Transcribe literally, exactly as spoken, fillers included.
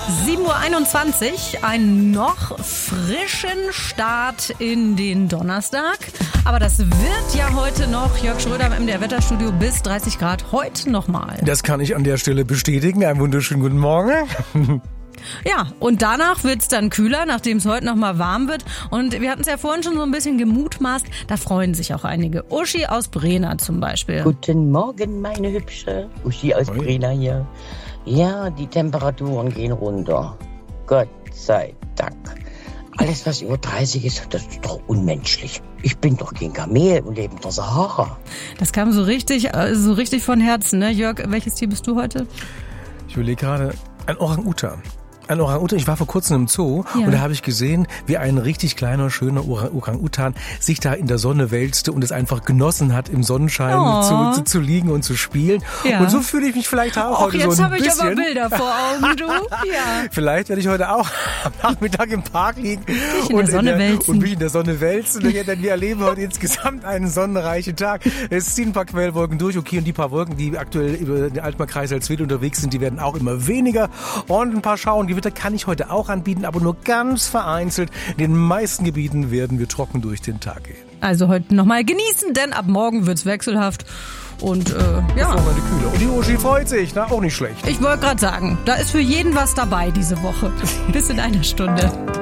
sieben Uhr einundzwanzig, ein noch frischen Start in den Donnerstag. Aber das wird ja heute noch, Jörg Schröder im M D R-Wetterstudio, bis dreißig Grad, heute nochmal. Das kann ich an der Stelle bestätigen. Einen wunderschönen guten Morgen. Ja, und danach wird's dann kühler, nachdem es heute nochmal warm wird. Und wir hatten es ja vorhin schon so ein bisschen gemutmaßt, da freuen sich auch einige. Uschi aus Brena zum Beispiel. Guten Morgen, meine Hübsche. Uschi aus Brena hier. Ja, die Temperaturen gehen runter. Gott sei Dank. Alles, was über dreißig ist, das ist doch unmenschlich. Ich bin doch kein Kamel und lebe in der Sahara. Das kam so richtig, so richtig von Herzen, ne? Jörg, welches Tier bist du heute? Ich überlege gerade, ein Orang-Utan. Ein Orang-Utan. Ich war vor kurzem im Zoo ja. und da habe ich gesehen, wie ein richtig kleiner, schöner Orang-Utan sich da in der Sonne wälzte und es einfach genossen hat, im Sonnenschein oh. zu, zu, zu liegen und zu spielen. Ja. Und so fühle ich mich vielleicht auch Och, heute so ein bisschen. Jetzt habe ich aber Bilder vor Augen, du. Ja. Vielleicht werde ich heute auch am Nachmittag im Park liegen dich in und, der Sonne in der, wälzen. und mich in der Sonne wälzen. Denn wir erleben heute insgesamt einen sonnenreichen Tag. Es ziehen ein paar Quellwolken durch, okay, und die paar Wolken, die aktuell über den Altmark-Kreis als Wild unterwegs sind, die werden auch immer weniger. Und ein paar Schauengewitter kann ich heute auch anbieten, aber nur ganz vereinzelt. In den meisten Gebieten werden wir trocken durch den Tag gehen. Also heute nochmal genießen, denn ab morgen wird's wechselhaft. Und äh, ja. Das ist Kühle. Und die Uschi freut sich, na, auch nicht schlecht. Ich wollte gerade sagen, da ist für jeden was dabei diese Woche. Bis in einer Stunde.